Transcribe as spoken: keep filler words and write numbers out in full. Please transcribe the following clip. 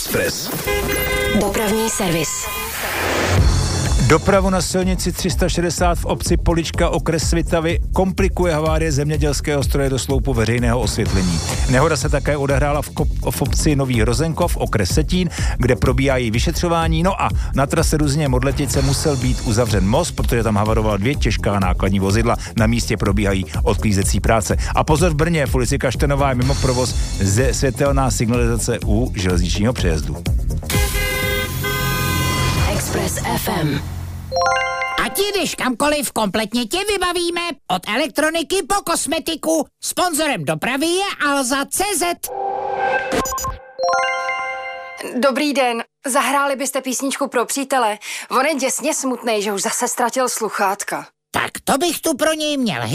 Express. Dopravní servis. Dopravu na silnici tři sta šedesát v obci Polička, okres Svitavy, komplikuje havárie zemědělského stroje do sloupu veřejného osvětlení. Nehoda se také odehrála v, kop- v obci Nový Hrozenkov, okres Setín, kde probíhá její vyšetřování. No a na trase Ruzyně Modletice musel být uzavřen most, protože tam havaroval dvě těžká nákladní vozidla. Na místě probíhají odklízecí práce. A pozor, v Brně, v ulici Kaštenová je mimo provoz ze světelná signalizace u železničního přejezdu. Express ef em. Ať jdeš kamkoliv, kompletně tě vybavíme. Od elektroniky po kosmetiku. Sponzorem dopravy je Alza tečka cé zet. Dobrý den, zahráli byste písničku pro přítele? On je děsně smutnej, že už zase ztratil sluchátka. Tak to bych tu pro něj měl